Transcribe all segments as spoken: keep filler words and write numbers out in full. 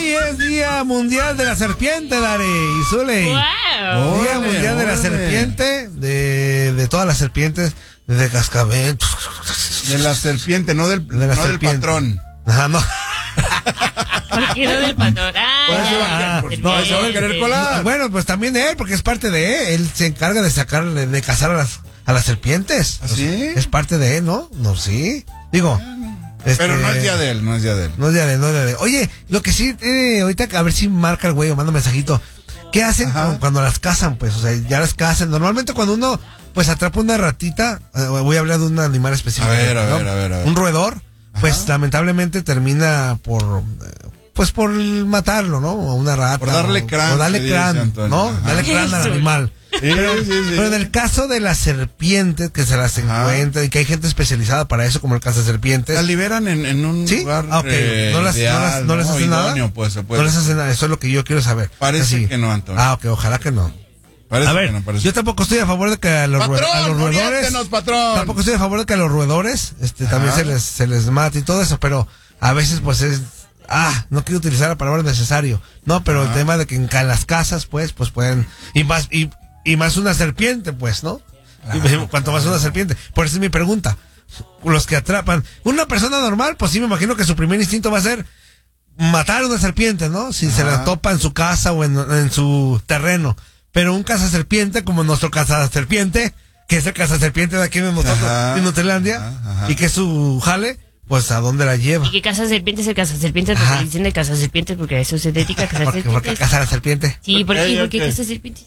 Hoy es Día Mundial de la Serpiente, Dari y Zuley. Wow. Día Órale, Mundial de la órale. Serpiente, de, de todas las serpientes, de cascabel. De la serpiente, no del, De la no del serpiente. patrón. Ajá, no. ¿Por qué no del patrón? Ah, Por eso ya, va a- ya, por- serpiente. por eso va a querer colar. Bueno, pues también de él, porque es parte de él. Él se encarga de sacar, de, de cazar a las, a las serpientes. ¿Ah, sí? Es parte de él, ¿no? No, sí. Digo. Pero este, no es día de él, no es día de él. No es día de él, no es día de él. Oye, lo que sí, eh, ahorita a ver si marca el güey o manda un mensajito. ¿Qué hacen Ajá. con- cuando las cazan? Pues, o sea, ya las cazan. Normalmente cuando uno, pues, atrapa una ratita, eh, voy a hablar de un animal específico. A ver, a ¿no? ver, a ver, a ver. Un roedor, pues, Ajá. lamentablemente termina por, eh, pues, por matarlo, ¿no? O una rata. Por darle o- crán, O darle que dice crán, Antonio. ¿no? Ajá. Darle crán al Eso. animal. Sí, sí, sí. Pero en el caso de las serpientes, que se las Ajá. encuentran y que hay gente especializada para eso, como el cazaserpientes. La liberan en, en un ¿Sí? lugar Ah, ok. eh, ¿No les, no ideal, les- no les hacen nada? Idóneo, pues, se puede. No les hacen nada, eso es lo que yo quiero saber. Parece Así. que no, Antonio. Ah, ok, ojalá que no. Parece A ver, que no, parece. yo tampoco estoy a favor de que a los, rue- Patrón, a los roedores... oriéntenos, patrón. Tampoco estoy a favor de que a los roedores este, también Ajá. se les, se les mate y todo eso, pero a veces pues es... Ah, no quiero utilizar la palabra necesario. No, pero el Ajá. tema de que en ca- las casas pues, pues pueden... Y más, y, y más una serpiente, pues, ¿no? Y Claro, cuanto más una serpiente. Por eso es mi pregunta. Los que atrapan... Una persona normal, pues sí me imagino que su primer instinto va a ser matar a una serpiente, ¿no? Si se la Ajá. topa en su casa o en, en su terreno. Pero un cazaserpiente como nuestro cazaserpiente, que es el cazaserpiente de aquí de nosotros, Ajá. en Nutrilandia, Ajá, ajá. y que es su jale, pues ¿a dónde la lleva? ¿Y qué casa serpiente es el casa serpiente? Ajá. Porque dicen de casa serpiente porque a eso se dedica a cazar Porque, porque serpientes. caza la serpiente. Sí, ¿por qué? Ok, ¿Por qué ok. casa serpientes?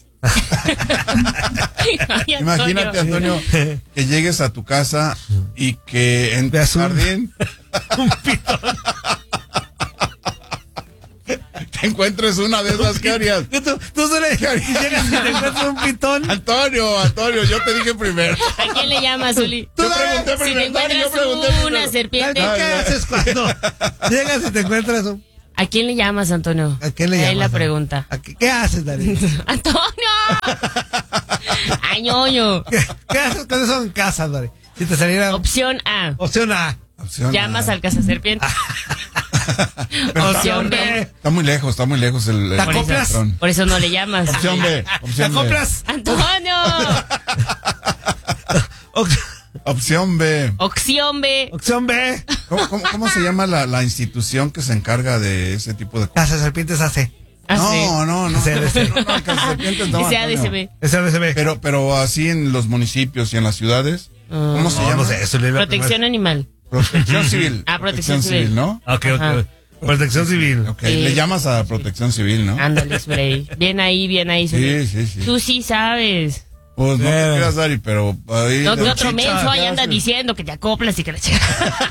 Ay, Imagínate, Antonio, que llegues a tu casa y que en tu Veas un- jardín Un pitón. te encuentres una de esas, ¿qué harías? Tú, tú solo llegas y te encuentras un pitón. Antonio, Antonio, yo te dije primero. ¿A quién le llamas, Zuli? Yo pregunté Si te primero, Antonio, yo encuentras pregunté una primero. serpiente, ¿Qué haces cuando llegas y te encuentras un... ¿a quién le llamas, Antonio? ¿A quién le Ahí llamas? la pregunta. ¿A qué, ¿Qué haces, Darío? ¡Antonio! ¡Ay, ñoño! ¿Qué, qué haces cuando eso en casa, Darío? Si te saliera... Opción A. Opción A. Opción Llamas A. al cazaserpiente. Pero Opción está, B. está muy lejos, está muy lejos el, el ¿Te acoplas? patrón. Por eso no le llamas. Opción B. ¿Te Opción B. acoplas? ¡Antonio! Oc- Opción B. Opción B. Opción B. ¿Cómo, cómo, cómo se llama la, la institución que se encarga de ese tipo de cosas? Casa Serpientes hace. Ah, sí. No, no, no. C D C. No, no, cazaserpientes no, Ese Antonio. A D C B. Ese A D C B. Pero, pero así en los municipios y en las ciudades, ¿cómo se No, llama? no sé, eso le iba a Protección animal. Protección civil. Ah, protección civil. ¿no? Ok, ok. Ajá. Protección civil. Ok, Sí. le llamas a protección civil, ¿no? Ándale, Spray. Bien ahí, bien ahí. Zuli. Sí, sí, sí. Tú sí sabes. Pues no Eh. te creas, Dari, pero ahí... No, la que otro chicha, menso ahí ¿qué anda haces? diciendo que te acoplas y que la chica.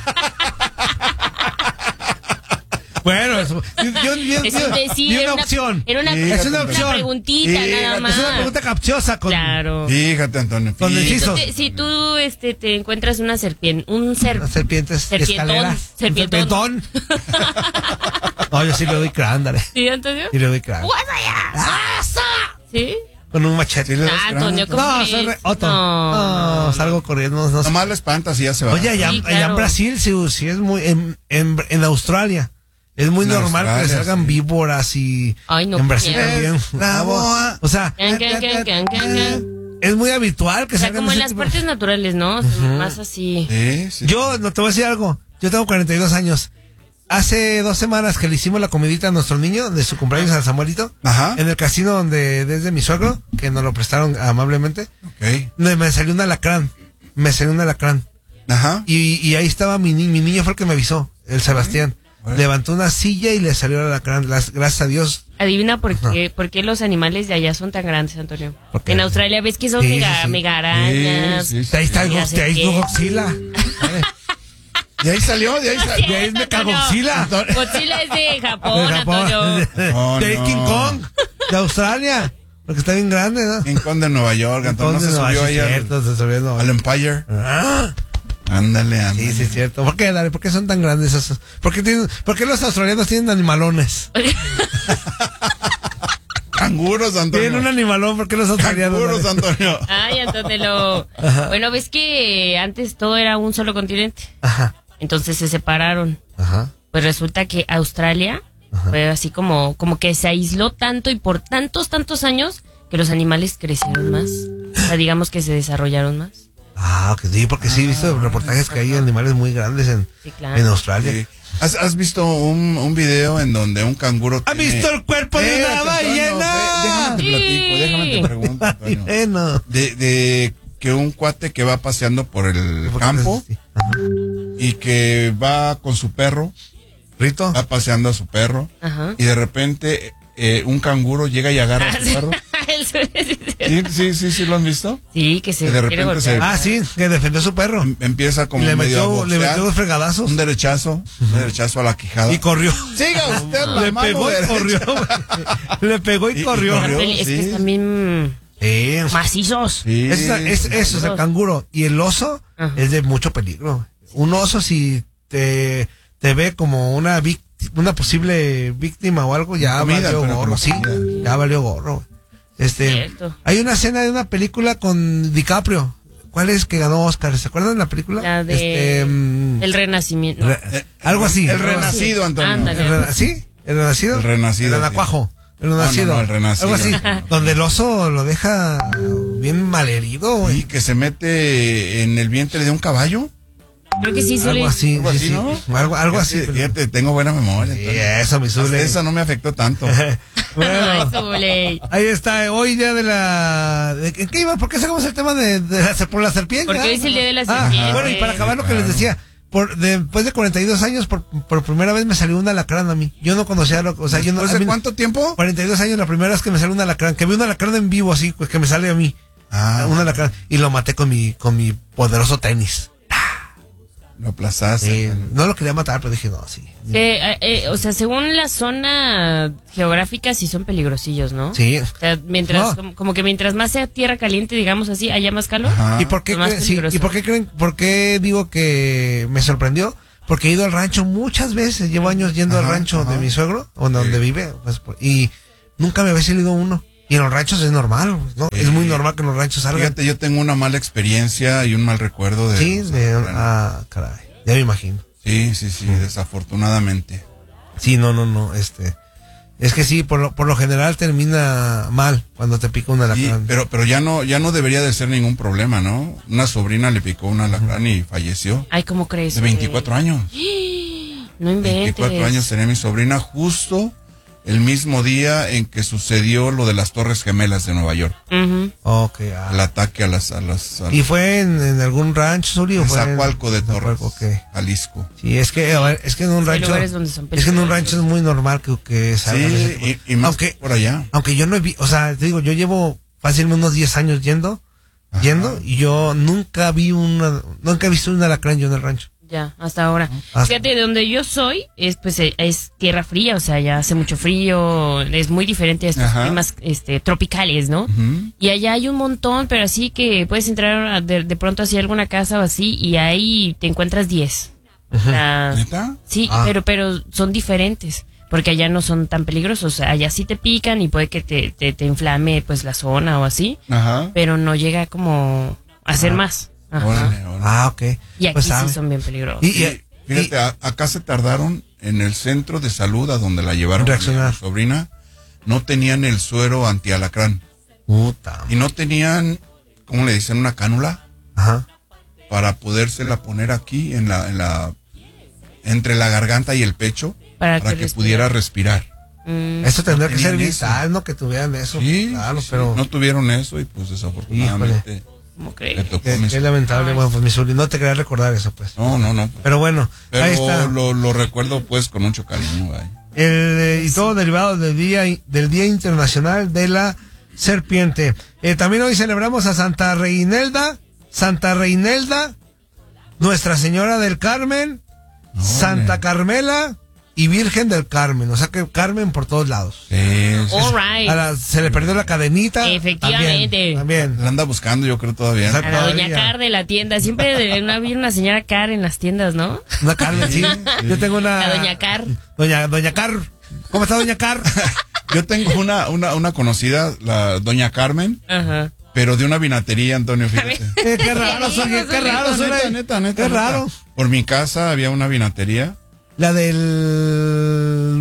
Bueno, eso, yo, yo, Es yo- un decir, y una era una- opción. Era una, Sí, es una una opción. preguntita Sí, nada más. Es una pregunta capciosa con, Claro. Fíjate, Antonio. Con fíjate. hechizos. Te- Si tú este, te encuentras una serpiente, un ser, las serpientes Serpientón, escaleras. serpientón. Un serpientón. No, yo sí le doy crán, dale. ¿sí, Antonio? Sí le doy crán. ¡Guasa ya! ¿Sí? Con un machete. Sí le das Ah, crán, Antonio, Antonio. ¿cómo No, crees? soy re... Otto. No, No, salgo corriendo. No, sé. Nomás le espantas y ya se va. Oye, allá, Sí, allá en claro. Brasil, sí, sí es muy... En, en, en Australia. Es muy En normal que Australia, les salgan sí. víboras y... Ay, no, en qué Brasil miedo. también. La boa. O sea, Can, can, can, can, can, can. es muy habitual que O sea, salgan como en ese las tipo- partes naturales, ¿no? Más así. Sí, sí. Yo no te voy a decir algo. Yo tengo cuarenta y dos años. Hace dos semanas que le hicimos la comidita a nuestro niño de su cumpleaños a Samuelito. Ajá. En el casino donde desde mi suegro, que nos lo prestaron amablemente. Ok. Me, me salió un alacrán. Me salió un alacrán. Ajá. Y, y ahí estaba mi, ni- mi niño, fue el que me avisó, el Sebastián. Bueno. Levantó una silla y le salió el alacrán. Las- gracias a Dios. Adivina por qué, por qué los animales de allá son tan grandes, Antonio. ¿Por qué? En Australia ves que son Sí, mega, sí, sí. mega arañas. Sí, sí, sí. De ahí está el Ya Go- sé de ahí qué. es Godzilla. De ahí salió, de ahí salió. De ahí es Mechagodzilla. Godzilla es de Japón, De Japón. Antonio. Oh, De ahí no. King Kong. De Australia. Porque está bien grande, ¿no? King Kong de Nueva York, Antonio. No se Entonces, subió sí, ahí es al, cierto, se subió, no. al Empire. Ah, Ándale, ándale. sí, sí, es cierto. ¿Por qué, Dale? ¿Por qué son tan grandes esos? ¿Por qué, tienen, ¿Por qué los australianos tienen animalones? Canguros, Antonio. Tienen un animalón, ¿por qué los australianos? Canguros, Dale? Antonio. Ay, Antonio. Bueno, ves que antes todo era un solo continente. Ajá, Entonces se separaron. ajá. Pues resulta que Australia Ajá. Fue así como, como que se aisló tanto y por tantos, tantos años que los animales crecieron más. O sea, digamos que se desarrollaron más. Ah, que sí, porque sí he visto reportajes que hay animales muy grandes en, sí, claro. en Australia. Sí. ¿Has, ¿Has visto un, un video en donde un canguro ¿Ha tiene... visto el cuerpo de una ballena? Déjame te platico, déjame te pregunto. Bueno, de, de que un cuate que va paseando por el campo y que va con su perro, Rito, va paseando a su perro. Ajá. Y de repente eh, un canguro llega y agarra a su perro. Sí, sí, sí, sí, ¿lo han visto? Sí, que se que de repente se, Ah, sí, que defendió a su perro. Empieza como le medio metió, a boxear, le metió dos fregadazos. Un derechazo, un derechazo a la quijada. Y corrió. Siga usted la Le mano pegó derecha. y corrió. Le pegó y, y corrió. Y corrió es sí. que también sí. macizos. Sí. Es, es, eso es el canguro. Y el oso Ajá. es de mucho peligro. Un oso si te, te ve como una víctima, una posible víctima o algo, ya comida, valió gorro. Sí, ya valió gorro. Este, Cierto. Hay una escena de una película con DiCaprio. ¿Cuál es que ganó Oscar? ¿Se acuerdan de la película? La de este, um, El Renacimiento. Re, eh, algo así. El Renacido, Antonio. El re, ¿Sí? ¿El Renacido? El Renacido. El Renacuajo. El Renacido. No, no, no, el Renacido. Algo así. Donde el oso lo deja bien malherido. Y que se mete en el vientre de un caballo. Creo que sí, Zuli. Algo así, algo así, sí, ¿no? Sí. Algo, algo así. Fíjate, fíjate, tengo buena memoria. Sí, eso, mi Zuli. Esa no me afectó tanto. Bueno, ahí está, hoy día de la... ¿De qué iba? ¿Por qué sacamos el tema de, de la, por la serpiente? Porque hoy es el día de la ah, serpiente. Bueno, y para acabar lo que les decía, por, después de cuarenta y dos años, por, por primera vez me salió un alacrán a mí. Yo no conocía, lo, o sea, yo no... ¿Después de cuánto tiempo? cuarenta y dos años, la primera vez que me salió un alacrán, que vi un alacrán en vivo así, pues que me sale a mí. Ah. Un alacrán. Y lo maté con mi, con mi poderoso tenis. Lo aplazaste. Sí, no lo quería matar, pero dije, no, sí. Eh, eh, o sea, según la zona geográfica, sí son peligrosillos, ¿no? Sí. O sea, mientras, no. como, como que mientras más sea tierra caliente, digamos así, haya más calor. ¿Y por qué, creen, sí, ¿Y por qué creen, por qué digo que me sorprendió? Porque he ido al rancho muchas veces, llevo años yendo ajá, al rancho ajá. de mi suegro, donde, sí. donde vive, pues, y nunca me había salido uno. Y en los ranchos es normal, ¿no? Sí. Es muy normal que en los ranchos salgan. Fíjate, yo tengo una mala experiencia y un mal recuerdo de... Sí, de... Ah, caray, ya me imagino. Sí, sí, sí, mm. desafortunadamente. Sí, no, no, no, este... Es que sí, por lo, por lo general termina mal cuando te pica un alacrán. Sí, pero, pero ya no, ya no debería de ser ningún problema, ¿no? Una sobrina le picó un alacrán uh-huh. y falleció. Ay, ¿cómo crees? De veinticuatro años. No inventes. veinticuatro años tenía mi sobrina justo... el mismo día en que sucedió lo de las Torres Gemelas de Nueva York. Uh-huh. Okay, ah. El ataque a las... A las a ¿Y fue en, en algún rancho, Suri? En Zacualco de Torres, okay. Jalisco. Sí, es que, a ver, es que en un rancho... Es que en un rancho es muy normal que, que salgan. Sí, y, y más aunque, por allá. Aunque yo no he visto, o sea, te digo, yo llevo fácilmente unos diez años yendo, Ajá. yendo, y yo nunca vi una... Nunca he visto un alacrán yo en el rancho. Ya, hasta ahora. Hasta. Fíjate, de donde yo soy, es pues es tierra fría, o sea, ya hace mucho frío, es muy diferente a estos Ajá. climas este, tropicales, ¿no? Uh-huh. Y allá hay un montón, pero así que puedes entrar de, de pronto hacia alguna casa o así, y ahí te encuentras diez. Uh-huh. O sea, ¿neta? Sí, ah. pero, pero son diferentes, porque allá no son tan peligrosos, allá sí te pican y puede que te, te, te inflame pues la zona o así, Ajá. pero no llega como a hacer más. Ajá. Órale, órale. Ah, ok. Y aquí pues, sí ¿sabe? Son bien peligrosos. Y, y fíjate, y, a, acá se tardaron en el centro de salud a donde la llevaron reaccionar. Mi sobrina, no tenían el suero antialacrán. Puta. Y no tenían, ¿cómo le dicen? Una cánula. Ajá. Para podérsela poner aquí en la, en la, entre la garganta y el pecho, para, para que, que pudiera respirar. Mm. Eso tendría no que ser vital, eso. ¿no? Que tuvieran eso. Sí, claro, sí, pero no tuvieron eso y pues desafortunadamente. Híjole. ¿Cómo crees? Qué, qué lamentable, bueno, pues mi sobrino, no te quería recordar eso, pues. No, no, no. Pero bueno, Pero ahí está. Lo, lo recuerdo, pues, con mucho cariño, ¿eh? El, eh, y todo derivado del día, del Día Internacional de la Serpiente. Eh, también hoy celebramos a Santa Reinelda, Santa Reinelda, Nuestra Señora del Carmen, no, Santa ne. Carmela y Virgen del Carmen, o sea que Carmen por todos lados. Sí, sí. All right. A la, se le perdió la cadenita. Efectivamente. También. también. La anda buscando, yo creo todavía. A la doña Car de la tienda. Siempre había una señora Car en las tiendas, ¿no? Una Car, sí. Yo tengo una. La doña Car. Doña, doña Car. ¿Cómo está doña Car? Yo tengo una, una, una conocida, la doña Carmen. Ajá. Pero de una vinatería, Antonio, fíjate. Eh, qué raro, soy, qué, qué raro, soy. Neta, neta, neta. Qué neta. raro. Por mi casa había una vinatería. La del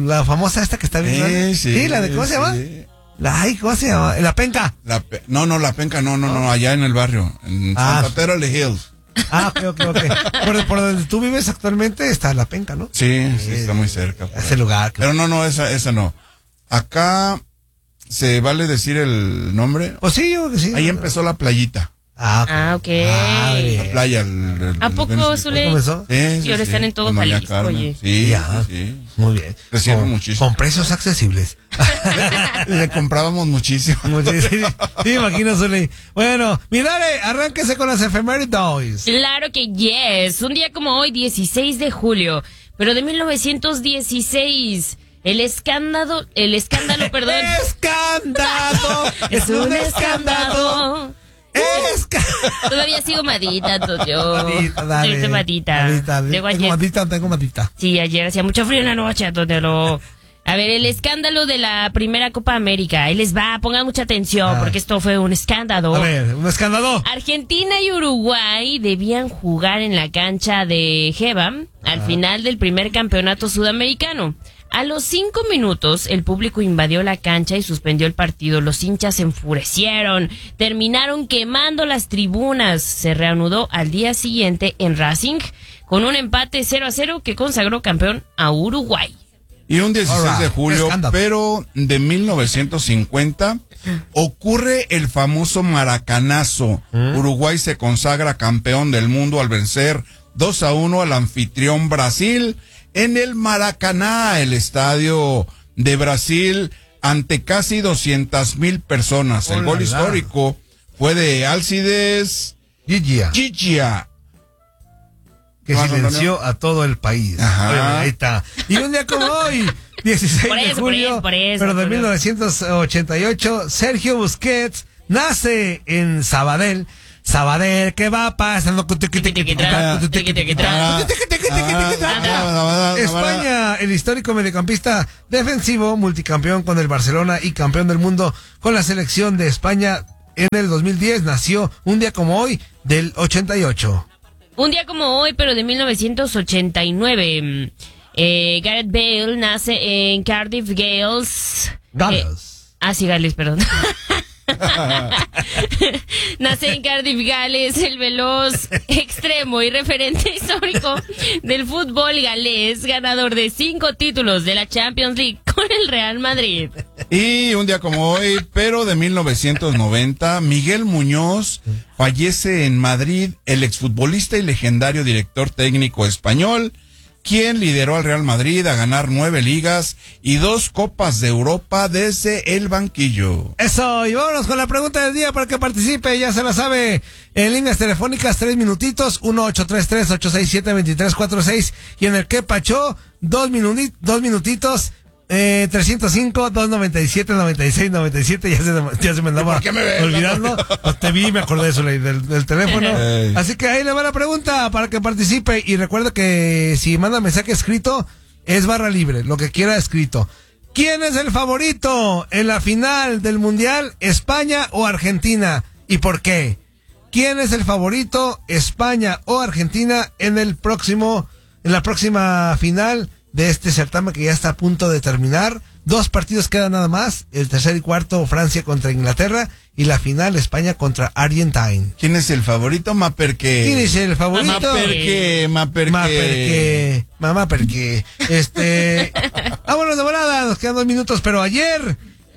la famosa esta que está bien. Eh, sí, sí, la de, ¿cómo sí. se llama? La, ay, ¿cómo se llama? La penca. La pe no, no, la penca, no, no, no, allá en el barrio, en ah. Santa Teresa de Hills. Ah, ok, ok, ok. Por, por donde tú vives actualmente está la penca, ¿no? Sí, sí, está muy cerca. Ese ahí. lugar. Claro. Pero no, no, esa, esa no. Acá, ¿se vale decir el nombre? Pues sí, yo que sí. Ahí empezó la playita. Ah, ok. Ah, okay. La playa. El, el, ¿A poco, Zule? ¿Comenzó? Sí, sí, ahora sí, están en todo Jalisco, oye. Sí, ya. Sí. Muy bien. Crecieron con, muchísimo. Con precios accesibles. le, le comprábamos muchísimo. Muchísimo. Sí, imagino, Zule. Bueno, mirale, arránquese con las efemérides. Claro que yes. Un día como hoy, dieciséis de julio, pero de mil novecientos dieciséis. El escándalo, el escándalo, perdón. ¡Escándalo! Es un escándalo. Esca Todavía sigo madita, yo. Madita, dale. Estoy madita. Madita, tengo ayer... madita, tengo madita. Sí, ayer hacía mucho frío en la noche, lo... A ver, el escándalo de la primera Copa América. Ahí les va, pongan mucha atención, ah. porque esto fue un escándalo. A ver, un escándalo. Argentina y Uruguay debían jugar en la cancha de Jeva al ah. final del primer campeonato sudamericano. A los cinco minutos, el público invadió la cancha y suspendió el partido. Los hinchas se enfurecieron, terminaron quemando las tribunas. Se reanudó al día siguiente en Racing con un empate cero a cero que consagró campeón a Uruguay. Y un dieciséis de julio, pero de mil novecientos cincuenta, ocurre el famoso maracanazo. ¿Mm? Uruguay se consagra campeón del mundo al vencer dos a uno al anfitrión Brasil en el Maracaná, el estadio de Brasil, ante casi doscientas mil personas. El gol histórico fue de Alcides Gigia. Gigia. Que no, silenció no, no. a todo el país. Ajá. Oye, ahí está. Y un día como hoy, dieciséis por eso, de julio, por eso, por eso, pero de por mil novecientos ochenta y ocho, Sergio Busquets nace en Sabadell. Sabadell, ¿qué va pasando? España, el histórico mediocampista defensivo, multicampeón con el Barcelona y campeón del mundo con la selección de España en el dos mil diez, nació un día como hoy del ochenta y ocho. Un día como hoy, pero de mil novecientos ochenta y nueve. Eh, Gareth Bale nace en Cardiff, Gales. Gales. Eh, ah, sí, Gales, perdón. Nace en Cardiff, Gales, el veloz extremo y referente histórico del fútbol galés, ganador de cinco títulos de la Champions League con el Real Madrid. Y un día como hoy, pero de mil novecientos noventa, Miguel Muñoz fallece en Madrid, el exfutbolista y legendario director técnico español, quien lideró al Real Madrid a ganar nueve ligas y dos copas de Europa desde el banquillo. Eso, y vámonos con la pregunta del día para que participe, ya se la sabe, en líneas telefónicas, tres minutitos, uno ocho tres tres, ocho seis siete, dos tres cuatro seis, y en el que pachó, dos, minut dos minutitos, eh, trescientos cinco, doscientos noventa y siete, noventa y seis, noventa y siete, ya se, ya se me andaba me olvidando, pues te vi, me acordé de eso del, del teléfono. Hey. Así que ahí le va la pregunta para que participe, y recuerda que si manda mensaje escrito, es barra libre, lo que quiera escrito. ¿Quién es el favorito en la final del Mundial, España o Argentina? ¿Y por qué? ¿Quién es el favorito, España o Argentina, en el próximo, en la próxima final de este certamen que ya está a punto de terminar? Dos partidos quedan nada más, el tercer y cuarto, Francia contra Inglaterra, y la final, España contra Argentina. ¿Quién es el favorito? Ma perché. ¿Quién es el favorito? Ma perché, ma perché. Ma perché, mamá perché. Este, vámonos de volada, nos quedan dos minutos, pero ayer,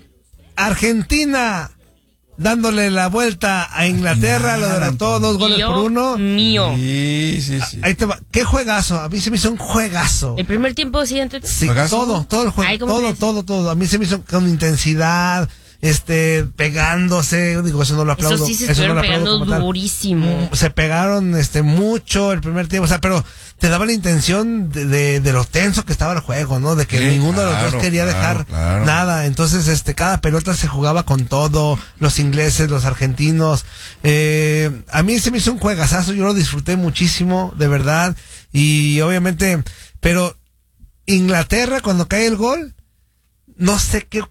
Argentina, dándole la vuelta a Inglaterra, lo derrotó dos goles mío, por uno. Mío. Sí, sí, sí. Ahí te va. ¿Qué juegazo? A mí se me hizo un juegazo. El primer tiempo, sí, antes. Sí, todo, todo el juego, Ay, todo, todo, todo. A mí se me hizo con intensidad, este, pegándose, digo, eso no lo aplaudo. Eso sí se eso estuvieron no pegando durísimo. Se pegaron, este, mucho el primer tiempo, o sea, pero te daba la intención de, de, de lo tenso que estaba el juego, ¿no? De que sí, ninguno claro, de los dos quería claro, dejar claro. nada. Entonces, este, cada pelota se jugaba con todo, los ingleses, los argentinos. Eh, a mí se me hizo un juegazazo, yo lo disfruté muchísimo, de verdad. Y obviamente, pero Inglaterra, cuando cae el gol, no sé qué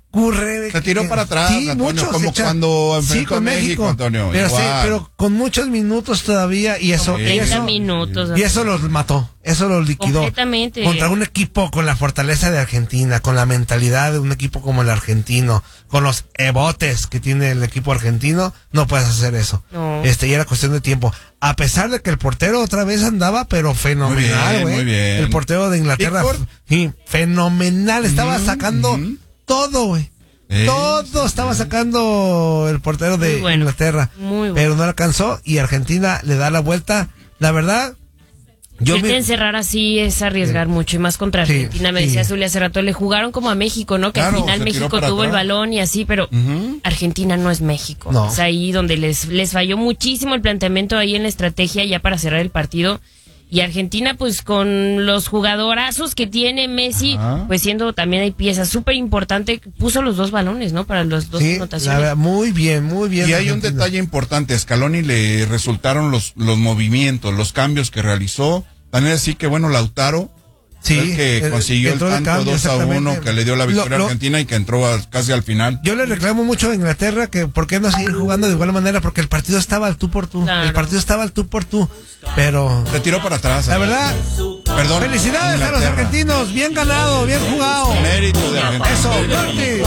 ocurre. Se tiró que, para atrás, sí, Antonio, muchos como echa, cuando enfrentó sí, con a México, México, Antonio. Pero igual. sí, pero con muchos minutos todavía y eso. treinta y eso, minutos. Y eso los mató, eso los liquidó. Completamente. Contra un equipo con la fortaleza de Argentina, con la mentalidad de un equipo como el argentino, con los ebotes que tiene el equipo argentino, no puedes hacer eso. No. Este, y era cuestión de tiempo. A pesar de que el portero otra vez andaba, pero fenomenal, güey. Muy bien. El portero de Inglaterra, sí, fenomenal. Estaba mm, sacando mm. todo, güey. Eh, todo estaba sacando el portero de muy bueno, Inglaterra. Muy bueno. Pero no alcanzó y Argentina le da la vuelta. La verdad, yo me... encerrar así es arriesgar sí. mucho y más contra Argentina. Sí, me decía sí. Zuli hace rato, le jugaron como a México, ¿no? Que claro, al final México tuvo atrás. el balón y así, pero uh-huh. Argentina no es México. No. Es ahí donde les, les falló muchísimo el planteamiento ahí en la estrategia ya para cerrar el partido. Y Argentina, pues con los jugadorazos que tiene Messi, ajá. pues siendo también hay piezas súper importante, puso los dos balones, ¿no? Para las dos sí, anotaciones. Verdad, muy bien, muy bien. Y hay Argentina. un detalle importante, a Scaloni le resultaron los, los movimientos, los cambios que realizó. También así que, bueno, Lautaro, sí, el que el, consiguió el tanto cambio, dos a uno que le dio la victoria lo, a Argentina lo, y que entró a, casi al final. Yo le reclamo mucho a Inglaterra que por qué no seguir jugando de igual manera, porque el partido estaba al tú por tú. Claro. El partido estaba al tú por tú, pero... Se tiró para atrás. La verdad, perdón. Felicidades Inglaterra. a los argentinos, bien ganado, bien jugado. Mérito de Argentina. Eso, Martín.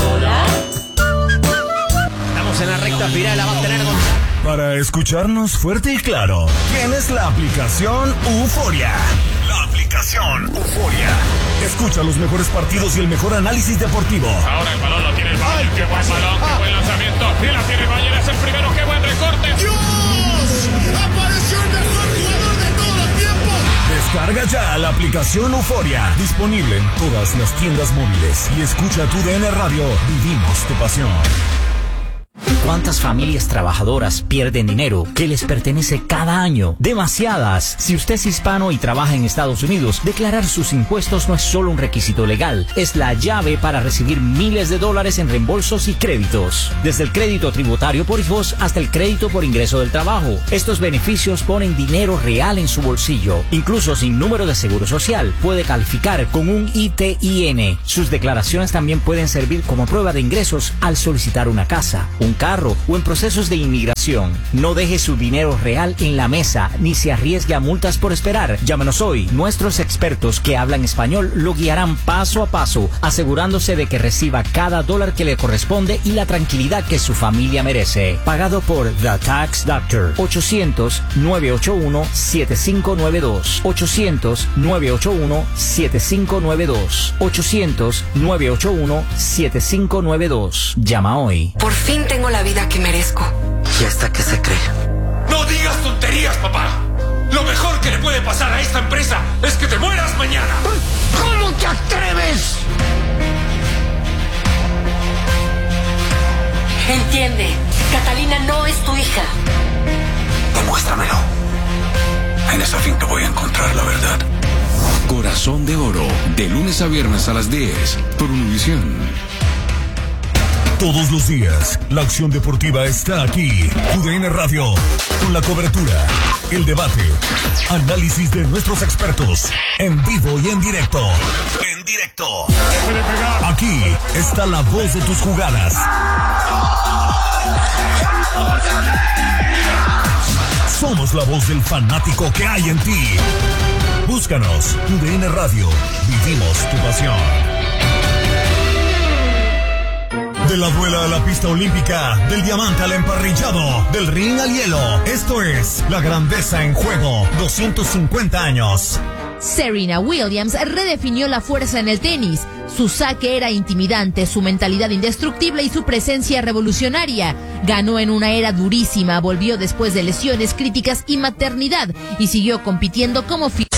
Estamos en la recta final, la va a tener Gonzalo. Para escucharnos fuerte y claro, tienes la aplicación Euforia. La aplicación Euforia. Escucha los mejores partidos y el mejor análisis deportivo. Ahora el balón lo tiene el Bayern. Qué buen balón, qué buen lanzamiento. Y la tiene el Bayern, es el primero. Qué buen recorte. ¡Dios! ¡Apareció el mejor jugador de todos los tiempos! Descarga ya la aplicación Euforia. Disponible en todas las tiendas móviles. Y escucha tu D N Radio. Vivimos tu pasión. ¿Cuántas familias trabajadoras pierden dinero que les pertenece cada año? Demasiadas. Si usted es hispano y trabaja en Estados Unidos, declarar sus impuestos no es solo un requisito legal, es la llave para recibir miles de dólares en reembolsos y créditos. Desde el crédito tributario por hijos hasta el crédito por ingreso del trabajo. Estos beneficios ponen dinero real en su bolsillo. Incluso sin número de seguro social, puede calificar con un I T I N. Sus declaraciones también pueden servir como prueba de ingresos al solicitar una casa, un carro o en procesos de inmigración. No deje su dinero real en la mesa ni se arriesgue a multas por esperar. Llámenos hoy. Nuestros expertos que hablan español lo guiarán paso a paso, asegurándose de que reciba cada dólar que le corresponde y la tranquilidad que su familia merece. Pagado por The Tax Doctor. ochocientos, nueve ocho uno, siete cinco nueve dos. ochocientos, nueve ocho uno, siete cinco nueve dos. ochocientos, nueve ocho uno, siete cinco nueve dos. Llama hoy. Por fin tengo la vida que merezco. ¿Y hasta qué se cree? ¡No digas tonterías, papá! Lo mejor que le puede pasar a esta empresa es que te mueras mañana. ¿Cómo te atreves? Entiende, Catalina no es tu hija. Demuéstramelo. En esa finca voy a encontrar la verdad. Corazón de Oro, de lunes a viernes a las diez, por Univisión. Todos los días, la acción deportiva está aquí. U D N Radio, con la cobertura, el debate, análisis de nuestros expertos, en vivo y en directo. En directo. Aquí está la voz de tus jugadas. Somos la voz del fanático que hay en ti. Búscanos, U D N Radio, vivimos tu pasión. De la duela a la pista olímpica, del diamante al emparrillado, del ring al hielo. Esto es La Grandeza en Juego, doscientos cincuenta años. Serena Williams redefinió la fuerza en el tenis. Su saque era intimidante, su mentalidad indestructible y su presencia revolucionaria. Ganó en una era durísima, volvió después de lesiones críticas y maternidad y siguió compitiendo como fi-